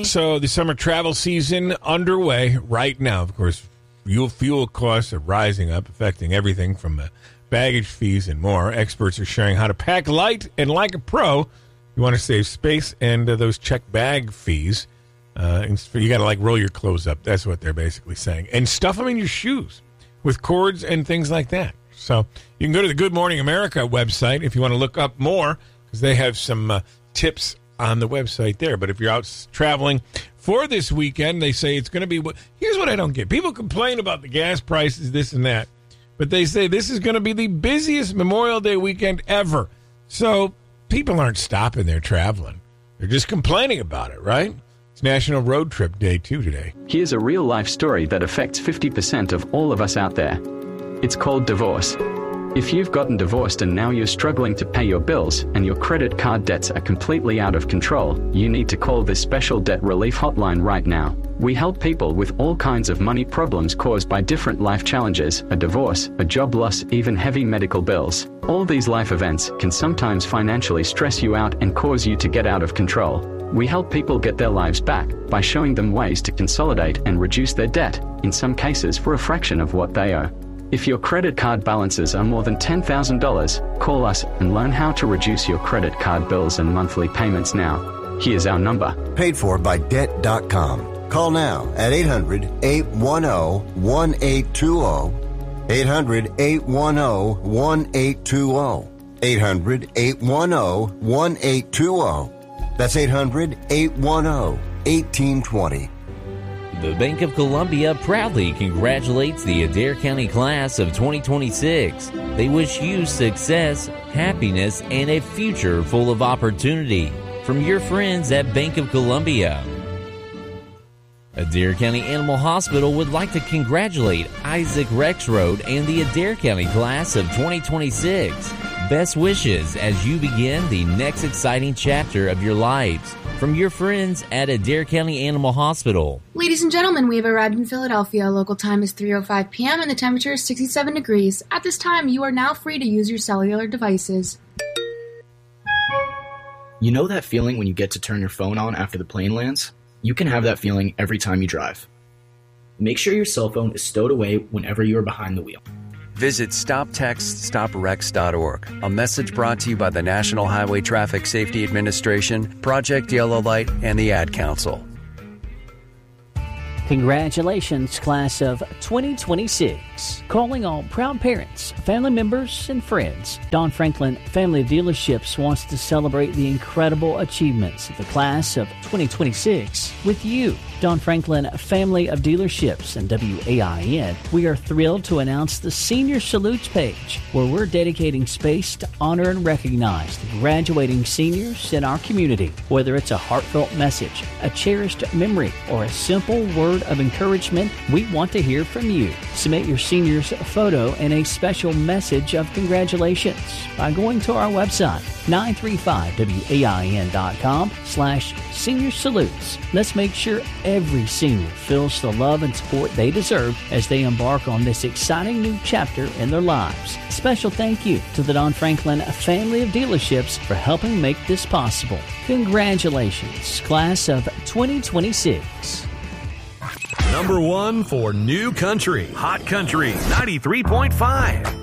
Country. So the summer travel season underway right now. Of course, fuel costs are rising up, affecting everything from baggage fees and more. Experts are sharing how to pack light and like a pro. You want to save space and those checked bag fees. You got to like roll your clothes up. That's what they're basically saying. And stuff them in your shoes with cords and things like that. So you can go to the Good Morning America website if you want to look up more, because they have some tips on the website there. But if you're out traveling for this weekend, they say it's going to be... Here's what I don't get. People complain about the gas prices, this and that. But they say this is going to be the busiest Memorial Day weekend ever. So people aren't stopping their traveling. They're just complaining about it, right? It's National Road Trip Day 2 today. Here's a real-life story that affects 50% of all of us out there. It's called divorce. If you've gotten divorced and now you're struggling to pay your bills and your credit card debts are completely out of control, you need to call this special debt relief hotline right now. We help people with all kinds of money problems caused by different life challenges, a divorce, a job loss, even heavy medical bills. All these life events can sometimes financially stress you out and cause you to get out of control. We help people get their lives back by showing them ways to consolidate and reduce their debt, in some cases for a fraction of what they owe. If your credit card balances are more than $10,000, call us and learn how to reduce your credit card bills and monthly payments now. Here's our number. Paid for by Debt.com. Call now at 800-810-1820. 800-810-1820. 800-810-1820. That's 800-810-1820. The Bank of Columbia proudly congratulates the Adair County class of 2026. They wish you success, happiness, and a future full of opportunity. From your friends at Bank of Columbia. Adair County Animal Hospital would like to congratulate Isaac Rexroad and the Adair County class of 2026. Best wishes as you begin the next exciting chapter of your lives. From your friends at Adair County Animal Hospital. Ladies and gentlemen, we have arrived in Philadelphia. Local time is 3:05 p.m. and the temperature is 67 degrees. At this time, you are now free to use your cellular devices. You know that feeling when you get to turn your phone on after the plane lands? You can have that feeling every time you drive. Make sure your cell phone is stowed away whenever you are behind the wheel. Visit StopTextStopWrecks.org. A message brought to you by the National Highway Traffic Safety Administration, Project Yellow Light, and the Ad Council. Congratulations, class of 2026. Calling all proud parents, family members, and friends. Don Franklin Family Dealerships wants to celebrate the incredible achievements of the class of 2026 with you. Don Franklin Family of Dealerships and WAIN, we are thrilled to announce the Senior Salutes page, where we're dedicating space to honor and recognize the graduating seniors in our community. Whether it's a heartfelt message, a cherished memory, or a simple word of encouragement, we want to hear from you. Submit your senior's photo and a special message of congratulations by going to our website, 935wain.com/senior salutes. Let's make sure every senior feels the love and support they deserve as they embark on this exciting new chapter in their lives. Special thank you to the Don Franklin Family of Dealerships for helping make this possible. Congratulations, class of 2026. Number one for New Country, Hot Country 93.5.